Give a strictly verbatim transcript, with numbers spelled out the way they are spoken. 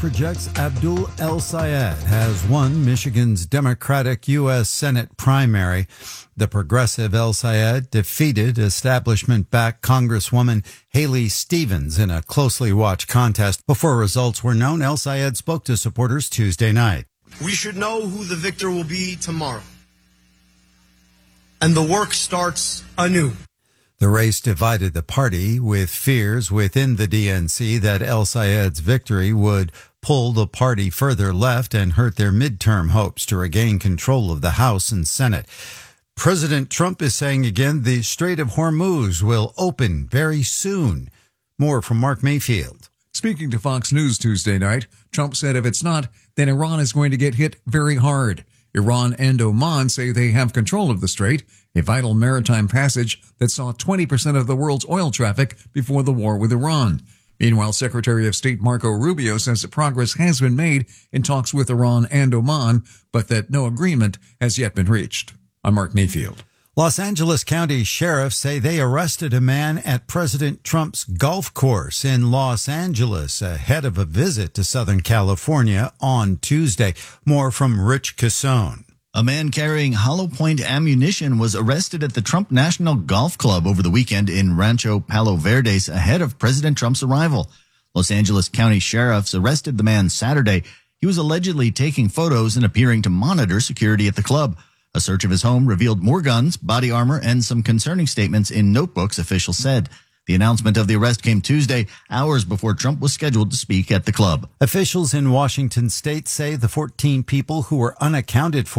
projects Abdul El-Sayed has won Michigan's Democratic U S Senate primary. The progressive El-Sayed defeated establishment-backed Congresswoman Haley Stevens in a closely watched contest. Before results were known, El-Sayed spoke to supporters Tuesday night. We should know who the victor will be tomorrow. And the work starts anew. The race divided the party, with fears within the D N C that El-Sayed's victory would pull the party further left and hurt their midterm hopes to regain control of the House and Senate. President Trump is saying again the Strait of Hormuz will open very soon. More from Mark Mayfield. Speaking to Fox News Tuesday night, Trump said if it's not, then Iran is going to get hit very hard. Iran and Oman say they have control of the strait, a vital maritime passage that saw twenty percent of the world's oil traffic before the war with Iran. Meanwhile, Secretary of State Marco Rubio says that progress has been made in talks with Iran and Oman, but that no agreement has yet been reached. I'm Mark Mayfield. Los Angeles County sheriffs say they arrested a man at President Trump's golf course in Los Angeles ahead of a visit to Southern California on Tuesday. More from Rich Cassone. A man carrying hollow point ammunition was arrested at the Trump National Golf Club over the weekend in Rancho Palo Verdes ahead of President Trump's arrival. Los Angeles County sheriffs arrested the man Saturday. He was allegedly taking photos and appearing to monitor security at the club. A search of his home revealed more guns, body armor, and some concerning statements in notebooks, officials said. The announcement of the arrest came Tuesday, hours before Trump was scheduled to speak at the club. Officials in Washington state say the fourteen people who were unaccounted for